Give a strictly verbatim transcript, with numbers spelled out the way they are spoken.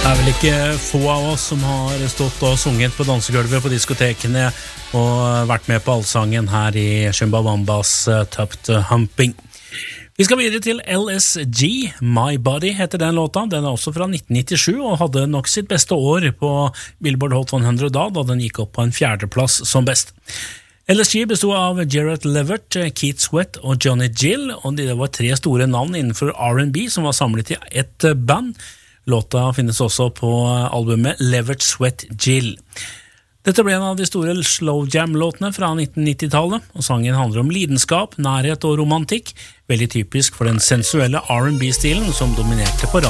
Det er vel ikke få av oss som har stått og sunget på dansegulvet på diskotekene og vært med på allsangen her i Chumbawambas Top to Humping. Vi skal videre til L S G, My Body heter den låta. Den er også fra nitten nittisju og hadde nok sitt beste år på Billboard Hot hundre da, da den gikk opp på en fjerdeplass som best. L S G bestod av Jarrett Levert, Keith Sweat og Johnny Gill, og det var tre store navn innenfor R and B som var samlet i ett band. Låta finnes også på albumet Levert Sweat Gill. Dette ble en av de store slow jam-låtene fra nitten nitti-tallet, og sangen handler om lidenskap, nærhet og romantikk, veldig typisk for den sensuelle R and B-stilen som dominerte på radio.